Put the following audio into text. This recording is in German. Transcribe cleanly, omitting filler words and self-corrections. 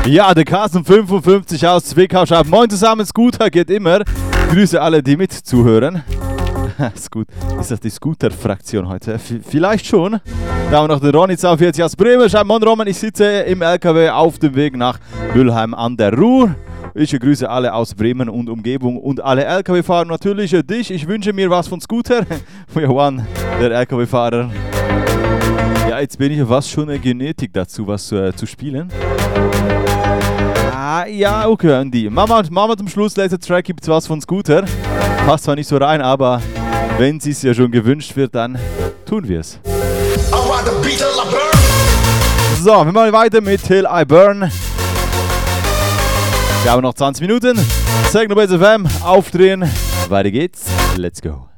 Ja, der Carsten 55 aus Zwickau schreibt: Moin zusammen, Scooter geht immer. Grüße alle, die mit zuhören. Ist gut. Ist das die Scooter-Fraktion heute? Vielleicht schon. Da haben wir noch den Ronny 42 aus Bremen. Schreibt: Moin Roman, ich sitze im LKW auf dem Weg nach Mülheim an der Ruhr. Ich grüße alle aus Bremen und Umgebung und alle LKW-Fahrer. Natürlich dich. Ich wünsche mir was von Scooter. Johann, der LKW-Fahrer. Ja, jetzt bin ich fast schon eine Genetik dazu, was zu spielen. Ah, ja, okay, Andy. Mama zum Schluss, letzter Track, gibt's was von Scooter. Passt zwar nicht so rein, aber wenn es ja schon gewünscht wird, dann tun wir es. So, wir machen weiter mit Till I Burn. Wir haben noch 20 Minuten. Techno Base FM, aufdrehen. Weiter geht's. Let's go.